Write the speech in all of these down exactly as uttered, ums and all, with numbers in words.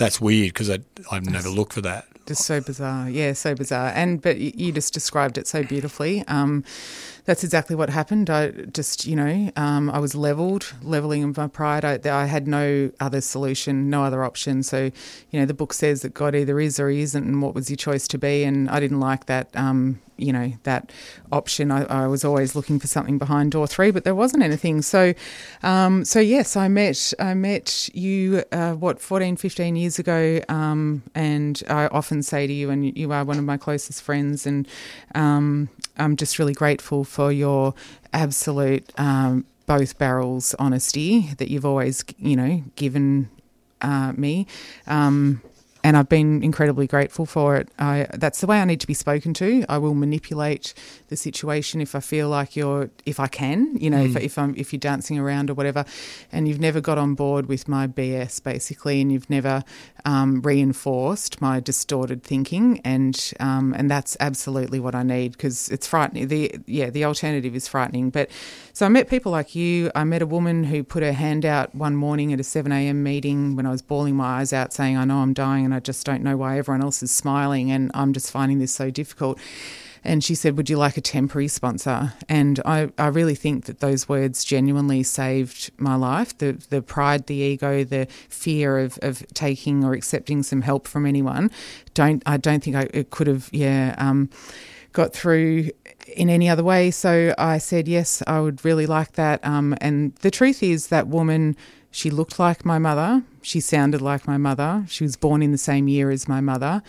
that's weird because I've never looked for that. Just so bizarre. Yeah, so bizarre. And but you just described it so beautifully. Um, that's exactly what happened. I just, you know, um, I was levelled, levelling of my pride. I, I had no other solution, no other option. So, you know, the book says that God either is or he isn't, and what was your choice to be? And I didn't like that, um, you know, that option. I, I was always looking for something behind door three, but there wasn't anything. So, um, so yes, I met I met you, uh, what, fourteen, fifteen years ago, um, and I often say to you, and you are one of my closest friends, and um, I'm just really grateful for your absolute um, both barrels honesty that you've always, you know, given uh, me. Um, and I've been incredibly grateful for it. I, that's the way I need to be spoken to. I will manipulate the situation if I feel like you're, if I can, you know, mm. if, if I'm, if you're dancing around or whatever, and you've never got on board with my B S basically, and you've never um, reinforced my distorted thinking, and um, and that's absolutely what I need, because it's frightening. The yeah, the alternative is frightening. But so I met people like you. I met a woman who put her hand out one morning at a seven a.m. meeting when I was bawling my eyes out, saying, "I know I'm dying, and I just don't know why everyone else is smiling, and I'm just finding this so difficult." And she said, "Would you like a temporary sponsor?" And I, I really think that those words genuinely saved my life. The the pride, the ego, the fear of, of taking or accepting some help from anyone. Don't I don't think I it could have yeah um, got through in any other way. So I said yes, I would really like that. Um, and the truth is, that woman, she looked like my mother. She sounded like my mother. She was born in the same year as my mother.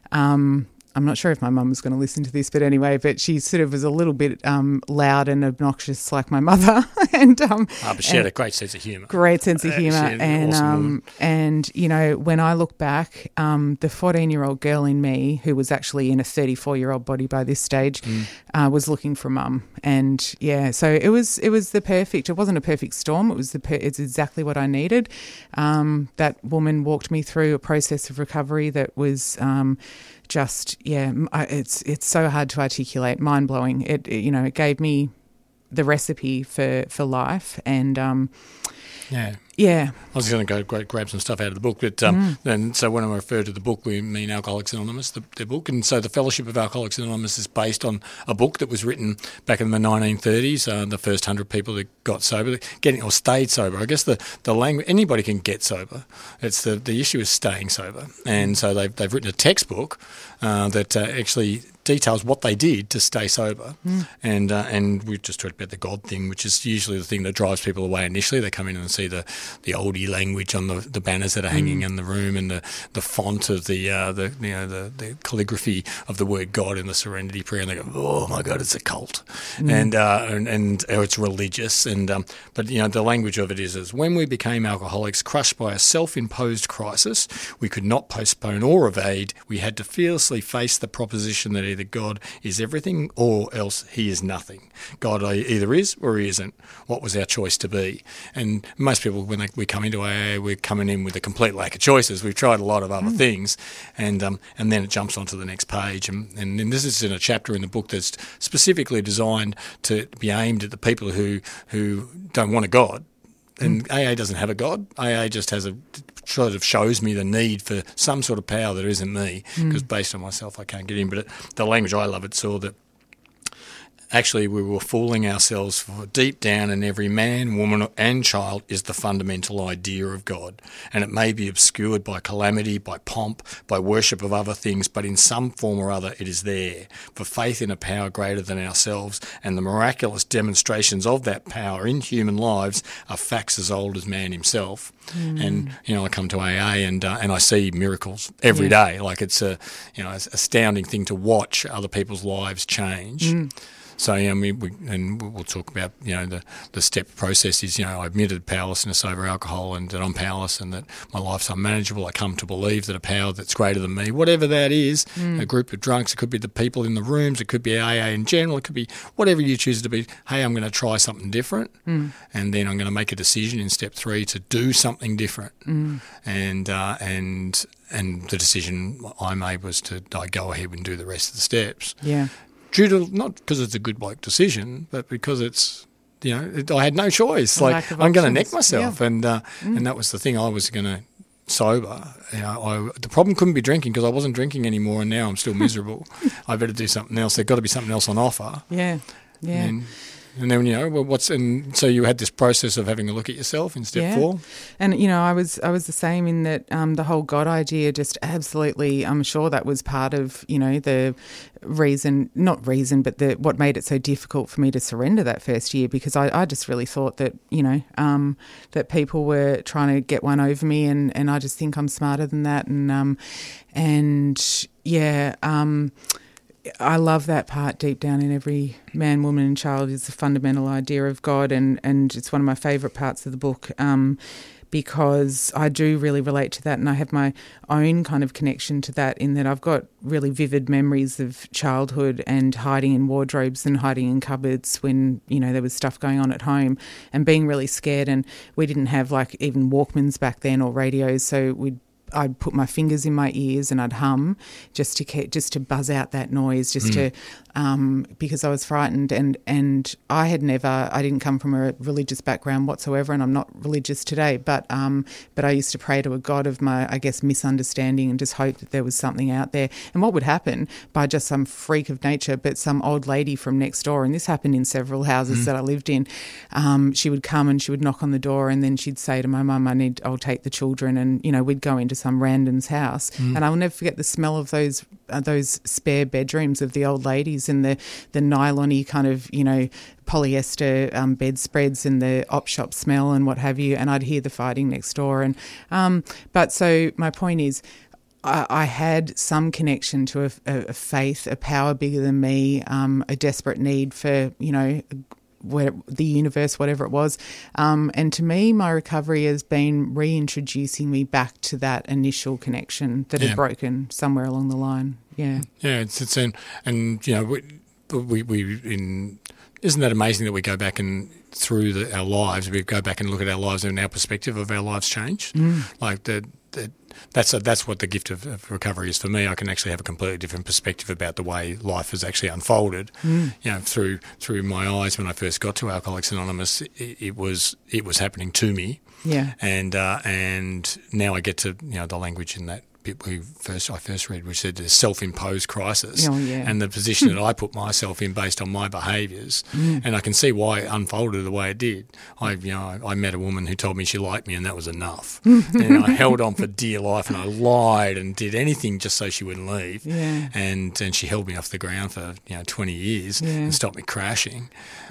Um, I'm not sure if my mum was going to listen to this, but anyway, but she sort of was a little bit um, loud and obnoxious like my mother. and um, oh, but she had a great sense of humour. Great sense of humour. Uh, and, awesome um, and, you know, when I look back, um, the fourteen-year-old girl in me, who was actually in a thirty-four-year-old body by this stage, mm. uh, was looking for mum. And, yeah, so it was it was the perfect, it wasn't a perfect storm, it was the per, it's exactly what I needed. Um, that woman walked me through a process of recovery that was... Um, Just yeah, it's it's so hard to articulate, mind blowing. It, it you know it gave me the recipe for, for life, and um, yeah, yeah. I was going to go grab some stuff out of the book, but um, mm. and so when I refer to the book, we mean Alcoholics Anonymous, the, the book, and so the Fellowship of Alcoholics Anonymous is based on a book that was written back in the nineteen thirties. Uh, the first hundred people that got sober, getting or stayed sober. I guess the, the language, anybody can get sober. It's the the issue is staying sober, and so they've they've written a textbook uh, that uh, actually details what they did to stay sober. Mm. And uh, and we just talked about the God thing, which is usually the thing that drives people away initially. They come in and see the, the oldie language on the, the banners that are hanging mm. in the room, and the, the font of the uh, the you know the, the calligraphy of the word God in the Serenity Prayer, and they go, "Oh my God, it's a cult," mm. and uh, and and or it's religious. And um, but you know the language of it is is when we became alcoholics, crushed by a self-imposed crisis, we could not postpone or evade. We had to fearlessly face the proposition that either God is everything or else he is nothing. God either is or he isn't. What was our choice to be? And most people, when they, we come into A A, we're coming in with a complete lack of choices. We've tried a lot of other mm. things, and um, and then it jumps onto the next page. And, and, and this is in a chapter in the book that's specifically designed to be aimed at the people who, who don't want a God. And mm. A A doesn't have a God. A A just has a sort of shows me the need for some sort of power that isn't me, because mm. based on myself I can't get in. But it, the language I love, it saw that actually we were fooling ourselves, for deep down in every man, woman and child is the fundamental idea of God. And it may be obscured by calamity, by pomp, by worship of other things, but in some form or other it is there. For faith in a power greater than ourselves and the miraculous demonstrations of that power in human lives are facts as old as man himself. Mm. And, you know, I come to A A and uh, and I see miracles every yeah. day. Like it's a, you know, it's an astounding thing to watch other people's lives change. Mm. So, you know, we, we, and we'll talk about, you know, the, the step process is, you know, I admitted powerlessness over alcohol and that I'm powerless and that my life's unmanageable. I come to believe that a power that's greater than me, whatever that is, mm. a group of drunks, it could be the people in the rooms, it could be A A in general, it could be whatever you choose to be. Hey, I'm going to try something different mm. and then I'm going to make a decision in step three to do something different. Mm. And, uh, and, and the decision I made was to I go ahead and do the rest of the steps. Yeah. Due to, not because it's a good bloke decision, but because it's, you know, it, I had no choice. Like, I'm going to neck myself. Yeah. And uh, mm. and that was the thing. I was going to sober, you know, I, the problem couldn't be drinking because I wasn't drinking anymore, and now I'm still miserable. I better do something else. There's got to be something else on offer. Yeah, yeah. And, and then, you know, well, what's and so you had this process of having a look at yourself in step yeah. four. And, you know, I was I was the same in that um, the whole God idea just absolutely, I'm sure that was part of, you know, the reason, not reason, but the what made it so difficult for me to surrender that first year, because I, I just really thought that, you know, um, that people were trying to get one over me, and, and I just think I'm smarter than that. And, um, and yeah, um I love that part deep down in every man, woman and child is the fundamental idea of God, and, and it's one of my favourite parts of the book um, because I do really relate to that, and I have my own kind of connection to that in that I've got really vivid memories of childhood and hiding in wardrobes and hiding in cupboards when, you know, there was stuff going on at home and being really scared, and we didn't have like even Walkmans back then or radios, so we'd I'd put my fingers in my ears and I'd hum just to ke- just to buzz out that noise, just mm. to um, because I was frightened, and and I had never I didn't come from a religious background whatsoever, and I'm not religious today, but um, but I used to pray to a God of my, I guess, misunderstanding, and just hope that there was something out there. And what would happen by just some freak of nature, but some old lady from next door, and this happened in several houses mm. that I lived in, um, she would come and she would knock on the door, and then she'd say to my mum, "I need, I'll take the children," and you know we'd go into some random's house, mm. and I'll never forget the smell of those uh, those spare bedrooms of the old ladies, and the the nylon-y kind of, you know, polyester um, bedspreads, and the op shop smell and what have you, and I'd hear the fighting next door. And um, but so my point is, I, I had some connection to a, a faith, a power bigger than me, um, a desperate need for, you know, where, the universe, whatever it was. Um, and to me, my recovery has been reintroducing me back to that initial connection that yeah. had broken somewhere along the line. Yeah. Yeah, it's, it's and, and you know, we, we, we in, isn't that amazing that we go back and through the, our lives, we go back and look at our lives and our perspective of our lives change? Mm. Like that, that That's a, that's what the gift of, of recovery is for me. I can actually have a completely different perspective about the way life has actually unfolded. Mm. You know, through through my eyes when I first got to Alcoholics Anonymous, it, it was it was happening to me. Yeah, and uh, and now I get to, you know, the language in that bit we first I first read, which said the self-imposed crisis, oh, yeah. and the position that I put myself in based on my behaviours, mm. and I can see why it unfolded the way it did. I, you know, I, I met a woman who told me she liked me, and that was enough. And I held on for dear life, and I lied and did anything just so she wouldn't leave. Yeah. And and she held me off the ground for, you know, twenty years yeah. and stopped me crashing.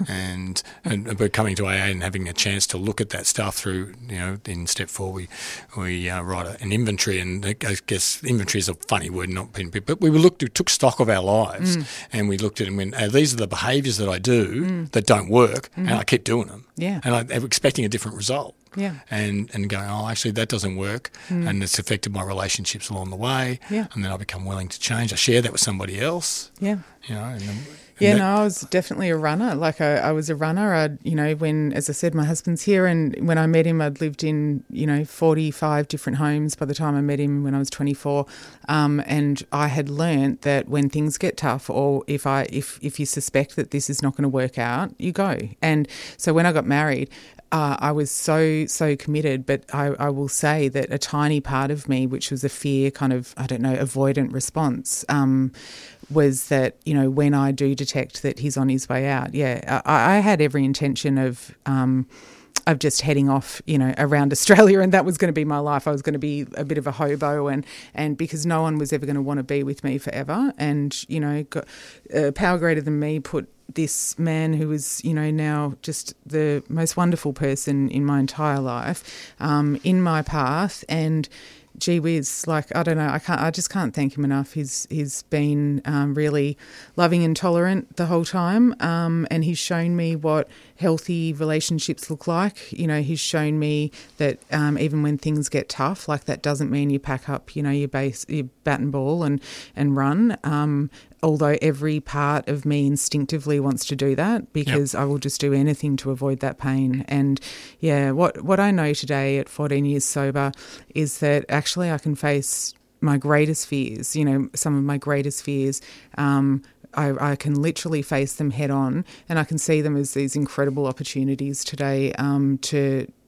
And and but coming to A A and having a chance to look at that stuff through, you know, in step four we we uh, write a, an inventory, and it goes. I guess inventory is a funny word, not being, but we looked, we took stock of our lives, mm. and we looked at it and went, oh, these are the behaviours that I do mm. that don't work, mm-hmm. and I keep doing them. Yeah. And I'm expecting a different result. Yeah. And and going, oh, actually, that doesn't work, mm. and it's affected my relationships along the way. Yeah. And then I become willing to change. I share that with somebody else. Yeah. You know, and then, Yeah, no, I was definitely a runner. Like I, I was a runner. I, you know, when, as I said, my husband's here, and when I met him, I'd lived in, you know, forty-five different homes by the time I met him when I was twenty-four. Um, and I had learnt that when things get tough, or if I, if if you suspect that this is not going to work out, you go. And so when I got married, Uh, I was so, so committed, but I, I will say that a tiny part of me, which was a fear kind of, I don't know, avoidant response, um, was that, you know, when I do detect that he's on his way out, yeah, I, I had every intention of um, of just heading off, you know, around Australia, and that was going to be my life. I was going to be a bit of a hobo, and, and because no one was ever going to want to be with me forever. And, you know, got, uh, power greater than me put this man who was, you know, now just the most wonderful person in my entire life, um, in my path. And gee whiz, like, I don't know, I can't, I just can't thank him enough. He's he's been um, really loving and tolerant the whole time, um, and he's shown me what healthy relationships look like. You know, he's shown me that um, even when things get tough, like that doesn't mean you pack up, you know, your base, your bat and ball and and run. Um, although every part of me instinctively wants to do that, because yep. I will just do anything to avoid that pain. And yeah, what what I know today at fourteen years sober is that actually I can face my greatest fears, you know, some of my greatest fears. Um, I, I can literally face them head on, and I can see them as these incredible opportunities today um, to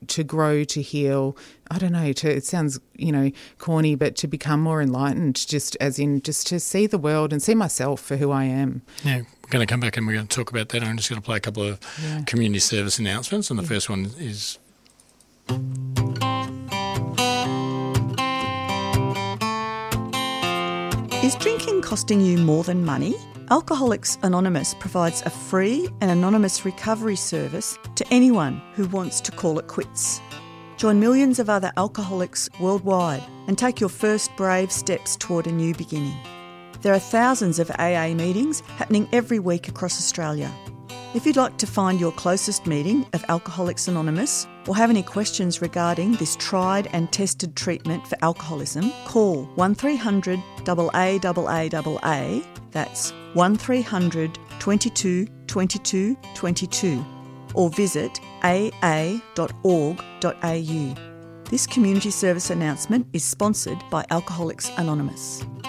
to grow, to heal. I don't know, to, it sounds, you know, corny, but to become more enlightened, just as in just to see the world and see myself for who I am. Yeah, we're going to come back and we're going to talk about that. I'm just going to play a couple of yeah. community service announcements, and the yeah. first one is... Is drinking costing you more than money? Alcoholics Anonymous provides a free and anonymous recovery service to anyone who wants to call it quits. Join millions of other alcoholics worldwide and take your first brave steps toward a new beginning. There are thousands of A A meetings happening every week across Australia. If you'd like to find your closest meeting of Alcoholics Anonymous or have any questions regarding this tried and tested treatment for alcoholism, call one three hundred A A A A A, that's one three hundred twenty-two twenty-two twenty-two, or visit a a dot org dot a u. This community service announcement is sponsored by Alcoholics Anonymous.